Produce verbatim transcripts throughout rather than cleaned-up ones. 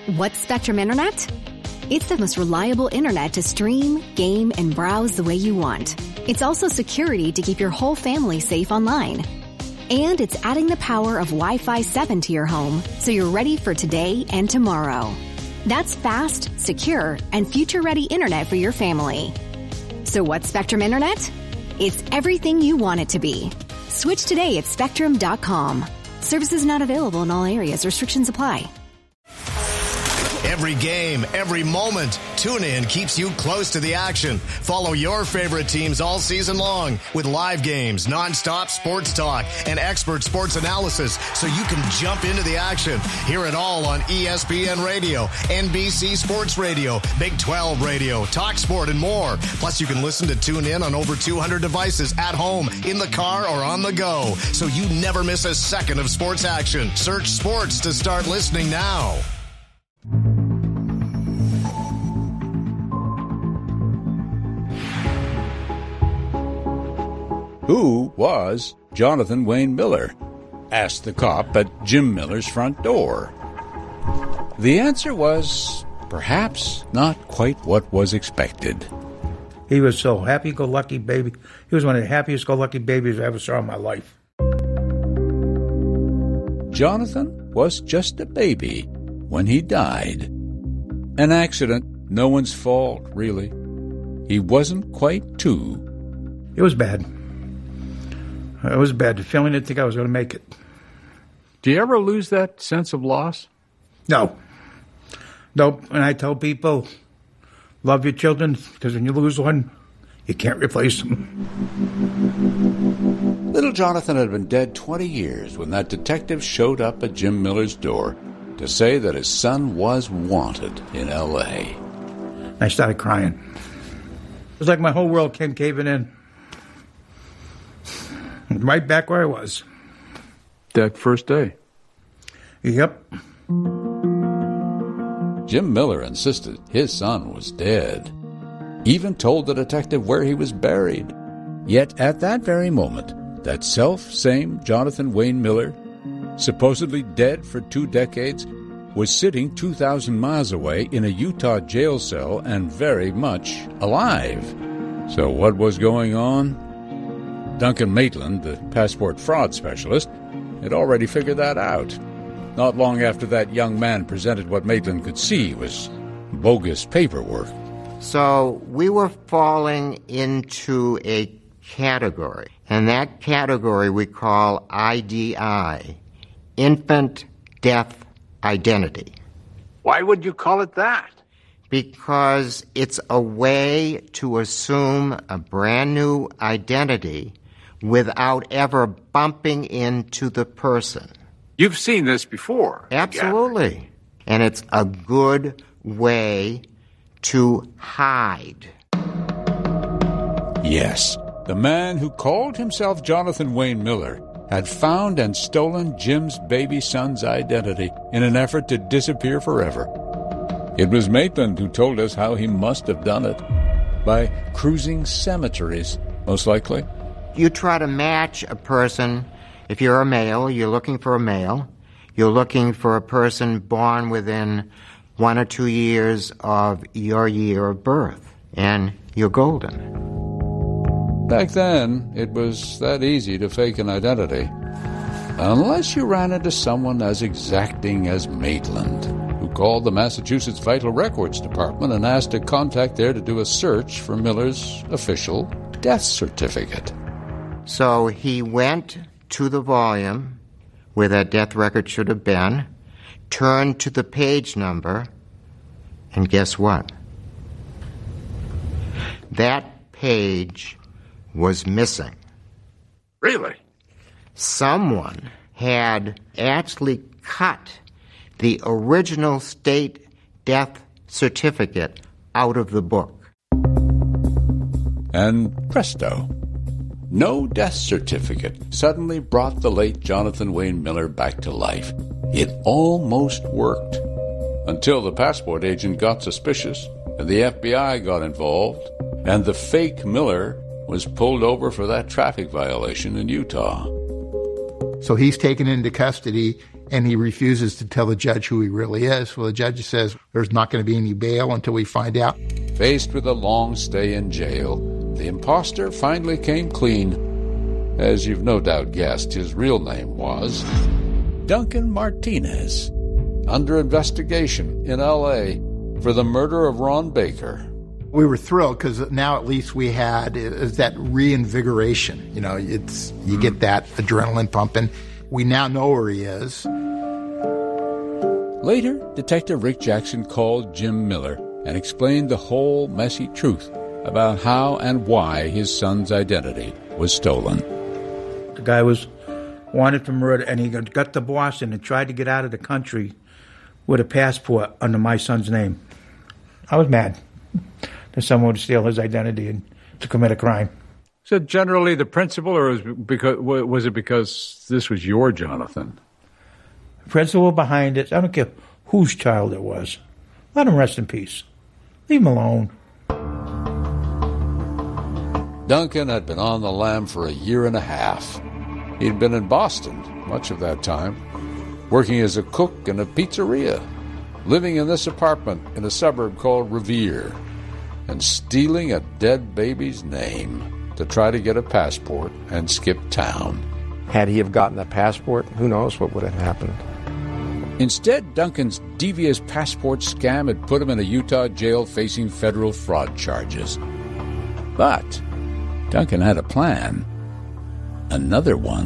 What's Spectrum Internet? It's the most reliable internet to stream, game, and browse the way you want. It's also security to keep your whole family safe online. And it's adding the power of Wi-Fi seven to your home so you're ready for today and tomorrow. That's fast, secure, and future-ready internet for your family. So what's Spectrum Internet? It's everything you want it to be. Switch today at spectrum dot com. Services not available in all areas. Restrictions apply. Every game, every moment, TuneIn keeps you close to the action. Follow your favorite teams all season long with live games, nonstop sports talk, and expert sports analysis so you can jump into the action. Hear it all on E S P N Radio, N B C Sports Radio, Big twelve Radio, TalkSport, and more. Plus, you can listen to TuneIn on over two hundred devices at home, in the car, or on the go, so you never miss a second of sports action. Search sports to start listening now. Who was Jonathan Wayne Miller? Asked the cop at Jim Miller's front door. The answer was perhaps not quite what was expected. He was so happy-go-lucky baby. He was one of the happiest-go-lucky babies I ever saw in my life. Jonathan was just a baby when he died. An accident, no one's fault, really. He wasn't quite two. It was bad. It was bad. The family didn't think I was going to make it. Do you ever lose that sense of loss? No. Nope. And I tell people, love your children, because when you lose one, you can't replace them. Little Jonathan had been dead twenty years when that detective showed up at Jim Miller's door to say that his son was wanted in L A. I started crying. It was like my whole world came caving in. Right back where I was. That first day? Yep. Jim Miller insisted his son was dead. Even told the detective where he was buried. Yet at that very moment, that self-same Jonathan Wayne Miller, supposedly dead for two decades, was sitting two thousand miles away in a Utah jail cell and very much alive. So what was going on? Duncan Maitland, the passport fraud specialist, had already figured that out. Not long after that young man presented what Maitland could see was bogus paperwork. So we were falling into a category, and that category we call I D I, Infant Death Identity. Why would you call it that? Because it's a way to assume a brand new identity without ever bumping into the person. You've seen this before. Absolutely. Yeah. And it's a good way to hide. Yes, the man who called himself Jonathan Wayne Miller had found and stolen Jim's baby son's identity in an effort to disappear forever. It was Maitland who told us how he must have done it. By cruising cemeteries, most likely. You try to match a person. If you're a male, you're looking for a male. You're looking for a person born within one or two years of your year of birth, and you're golden. Back then, it was that easy to fake an identity. Unless you ran into someone as exacting as Maitland, who called the Massachusetts Vital Records Department and asked a contact there to do a search for Miller's official death certificate. So he went to the volume where that death record should have been, turned to the page number, and guess what? That page was missing. Really? Someone had actually cut the original state death certificate out of the book. And presto, no death certificate suddenly brought the late Jonathan Wayne Miller back to life. It almost worked. Until the passport agent got suspicious, and the F B I got involved, and the fake Miller was pulled over for that traffic violation in Utah. So he's taken into custody, and he refuses to tell the judge who he really is. Well, the judge says there's not going to be any bail until we find out. Faced with a long stay in jail, the imposter finally came clean. As you've no doubt guessed, his real name was Duncan Martinez, under investigation in L A for the murder of Ron Baker. We were thrilled because now at least we had is that reinvigoration. You know, it's you get that adrenaline pumping. We now know where he is. Later, Detective Rick Jackson called Jim Miller and explained the whole messy truth about how and why his son's identity was stolen. The guy was wanted for murder, and he got to Boston and tried to get out of the country with a passport under my son's name. I was mad that someone would steal his identity and to commit a crime. Is that generally the principle, or was, because, was it because this was your Jonathan? The principle behind it, I don't care whose child it was. Let him rest in peace. Leave him alone. Duncan had been on the lam for a year and a half. He'd been in Boston much of that time, working as a cook in a pizzeria, living in this apartment in a suburb called Revere, and stealing a dead baby's name to try to get a passport and skip town. Had he have gotten a passport, who knows what would have happened. Instead, Duncan's devious passport scam had put him in a Utah jail facing federal fraud charges. But Duncan had a plan. Another one.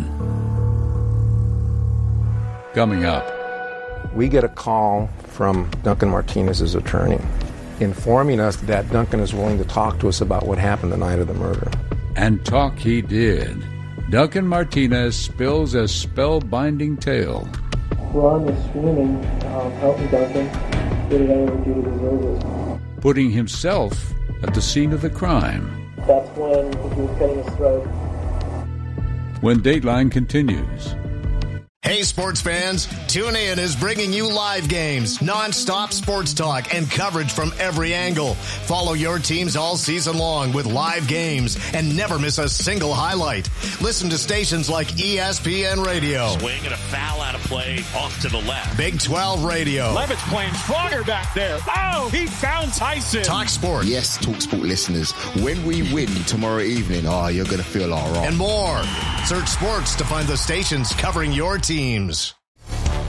Coming up. We get a call from Duncan Martinez's attorney informing us that Duncan is willing to talk to us about what happened the night of the murder. And talk he did. Duncan Martinez spills a spellbinding tale. Ron was screaming, um, help me, Duncan. What did I ever do to deserve this? Putting himself at the scene of the crime. That's when he was cutting his throat. When Dateline continues. Hey, sports fans, TuneIn is bringing you live games, non-stop sports talk, and coverage from every angle. Follow your teams all season long with live games and never miss a single highlight. Listen to stations like E S P N Radio. Swing and a foul out of play off to the left. Big twelve Radio. Levitt's playing stronger back there. Oh, he found Tyson. Talk Sport. Yes, Talk Sport listeners, when we win tomorrow evening, oh, you're going to feel all right. And more. Search sports to find the stations covering your teams.